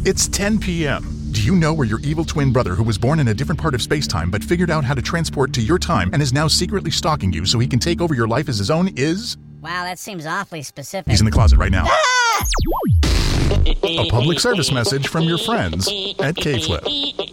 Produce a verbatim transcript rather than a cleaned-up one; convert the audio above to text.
It's ten p.m. Do you know where your evil twin brother, who was born in a different part of space-time but figured out how to transport to your time and is now secretly stalking you so he can take over your life as his own, is? Wow, that seems awfully specific. He's in the closet right now. Ah! A public service message from your friends at K-Flip.